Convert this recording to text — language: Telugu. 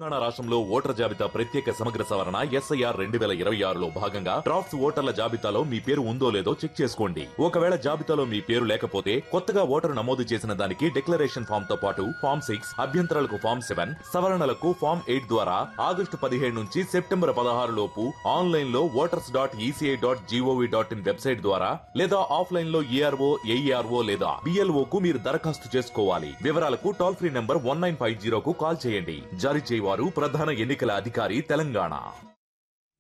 తెలంగాణ రాష్ట్రంలో ఓటర్ల జాబితా ప్రత్యేక సమగ్ర సవరణ ఎస్ఐఆర్ 2026లో భాగంగా డ్రాఫ్ట్స్ ఓటర్ల జాబితాలో మీ పేరు ఉందో లేదో చెక్ చేసుకోండి. ఒకవేళ జాబితాలో మీ పేరు లేకపోతే కొత్తగా ఓటరు నమోదు చేసిన దానికి డిక్లరేషన్ ఫామ్ తో పాటు ఫామ్ 6, అభ్యంతరాలకు ఫామ్ 7, సవరణలకు ఫామ్ 8 ద్వారా ఆగస్టు 17 నుంచి సెప్టెంబర్ 16 లోపు ఆన్లైన్ లో voters.eci.gov.in వెబ్సైట్ ద్వారా లేదా ఆఫ్లైన్ లో ఏఆర్ఓ, ఏఈఆర్ఓ లేదా బిఎల్ఓ కు మీరు దరఖాస్తు చేసుకోవాలి. వివరాలకు టోల్ ఫ్రీ నంబర్ 1950 కు కాల్ చేయండి. జారీ చేయవారు ప్రధాన ఎన్నికల అధికారి తెలంగాణ.